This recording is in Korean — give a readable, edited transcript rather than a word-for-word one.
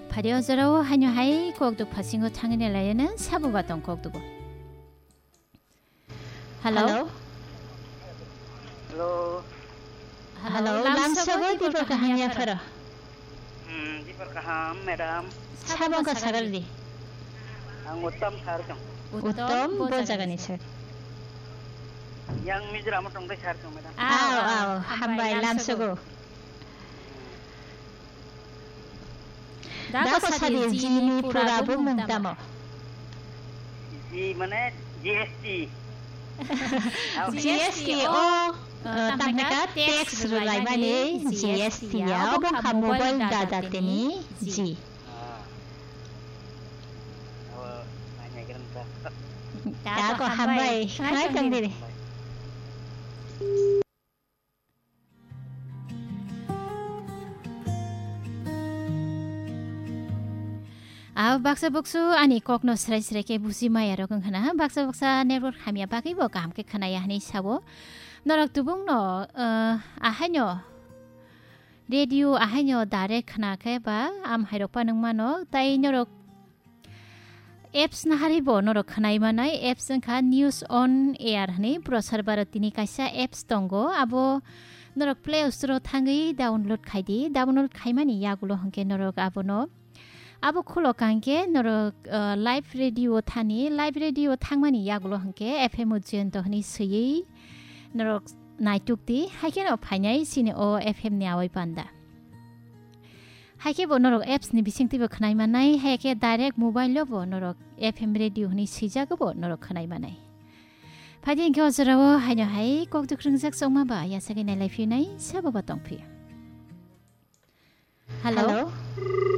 파리어즈라고 하뇨 하이 곡도 파싱고 창은에 라이는 사부 봤던 곡도 Hello. Hello. Hello. lamsago di perkahanya faro. Di perkaham, madam. Sabang ka sagal di. Ang uttam sarjong. Uttam bojagani sir. Yang Mizoram tong dai sarjong, madam. Aw, hambai lamsago. Dako sadi jini purabu mungtamo. G mana GST. GST oh tamka tax rulai bani GST ya obong ka mobile data teni G. Nanya kiran ta. Dako hambai khai tang dire. 박사 아니 꼭노 스레스레게 부시마야로 근하나 박사 네트워크 하미야 바기보 감게 카나야 하니 사보 너럭 두봉노 아하뇨 레디오 아하뇨 다레 카나케 바 암하이로파 능마노 따이 너럭 앱스 나 하리보 너럭 카나이마나이 앱스 카 뉴스 온 에어 하니 브로서 바르티니 카샤 앱스 동고 아보 너럭 플레이 스토어 탕의 다운로드 카이디 다운로드 카이마니 야구로 한게 너럭 아보노 Abo kulo kange noro live radio thani live radio thangmani yagulo hanke FM jen to hani sui noro naitukti haike no phainai sine o FM ni awai panda haike bo noro apps ni bisingti bo khnai manai haike direct mobile lo bo noro FM radio hani sija go bo noro khnai manai phadin kyo zrawo haino hai kok du krungsak songma ba ya sagi nai life nai sabo ba tongpi Hello